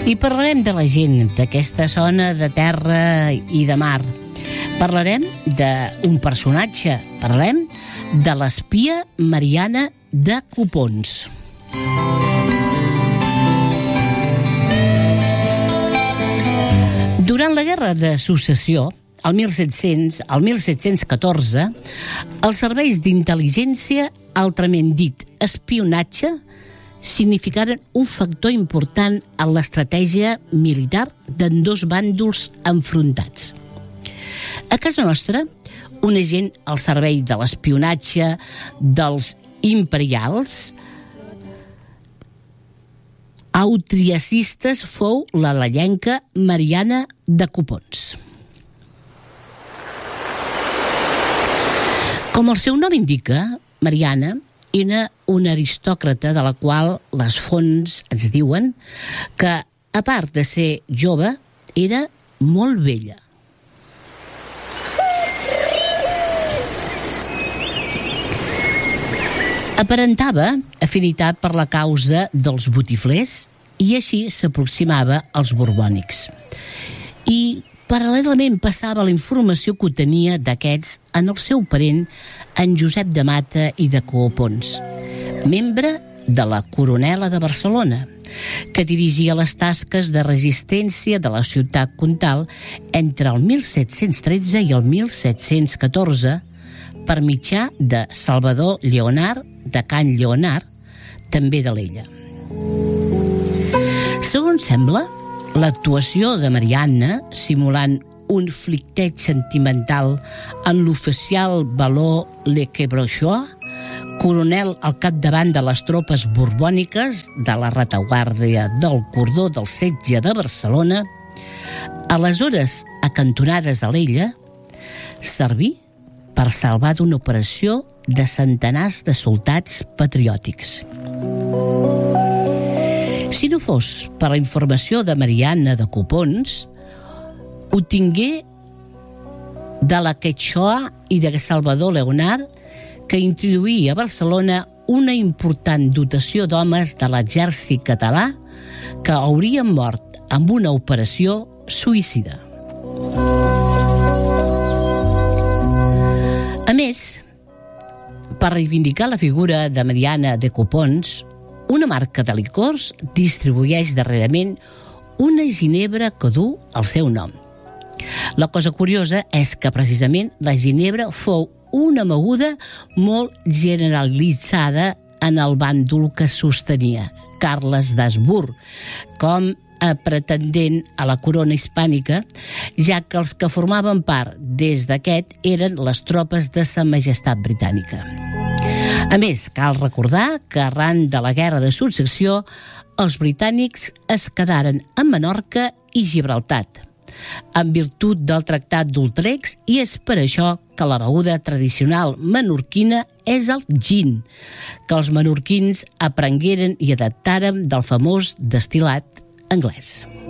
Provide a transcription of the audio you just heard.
I parlarem de la gent d'aquesta zona de terra i de mar. Parlarem d'un personatge, parlarem de l'espia Mariana de Copons. Durant la Guerra de Successió, al 1714, els serveis d'intel·ligència, altrament dit espionatge, significaren un factor important en l'estratègia militar d'ambdós bàndols enfrontats. A casa nostra, un agent al servei de l'espionatge dels imperials austriacistes fou la llenca Mariana de Copons. Com el seu nom indica, Mariana era una aristòcrata de la qual les fonts ens diuen que, a part de ser jove, era molt vella. Aparentava afinitat per la causa dels botiflers i així s'aproximava als borbònics. I paral·lelament passava la informació que tenia d'aquests en el seu parent, en Josep de Mata i de Copons, membre de la Coronela de Barcelona, que dirigia les tasques de resistència de la ciutat comtal entre el 1713 i el 1714 per mitjà de Salvador Lleonard de Can Lleonard, també de l'Ella. Segons sembla, l'actuació de Mariana, simulant un flicteig sentimental en l'oficial Valor Le Quebrochois, coronel al capdavant de les tropes borbòniques de la retaguardia del cordó del setge de Barcelona, aleshores acantonades a l'Ella, serví per salvar d'una operació de centenars de soldats patriòtics. Si no fos per la informació de Mariana de Copons, obtingué de la Quechua i de Salvador Lleonard que introduí a Barcelona una important dotació d'homes de l'exèrcit català que haurien mort amb una operació suïcida. A més, per reivindicar la figura de Mariana de Copons, una marca de licors distribueix darrerament una ginebra que du el seu nom. La cosa curiosa és que precisament la ginebra fou una beguda molt generalitzada en el bàndol que sostenia, Carles d'Habsburg, com a pretendent a la corona hispànica, ja que els que formaven part des d'aquest eren les tropes de Sa Majestat Britànica. A més, cal recordar que arran de la Guerra de Successió, els britànics es quedaren a Menorca i Gibraltar, en virtut del Tractat d'Utrecht, i és per això que la beguda tradicional menorquina és el gin, que els menorquins aprengueren i adaptaren del famós destil·lat anglès.